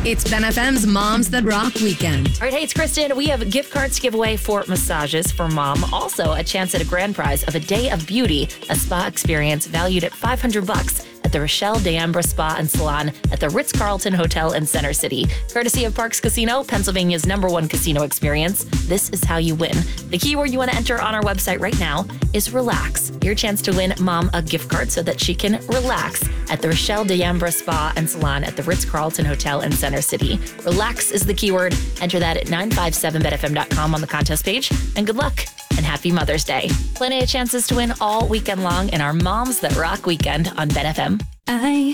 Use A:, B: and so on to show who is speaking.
A: It's Ben FM's Moms That Rock Weekend.
B: All right, hey, it's Kristen. We have gift cards to give away for massages for mom. Also, a chance at a grand prize of a day of beauty, a spa experience valued at $500 at the Rochelle D'Ambra Spa and Salon at the Ritz-Carlton Hotel in Center City. Courtesy of Parks Casino, Pennsylvania's #1 casino experience. This is how you win. The keyword you want to enter on our website right now is relax. Your chance to win mom a gift card so that she can relax at the Rochelle D'Ambra Spa and Salon at the Ritz-Carlton Hotel in Center City. Relax is the keyword. Enter that at 957betfm.com on the contest page. And good luck and happy Mother's Day. Plenty of chances to win all weekend long in our Moms That Rock Weekend on Ben FM.
C: I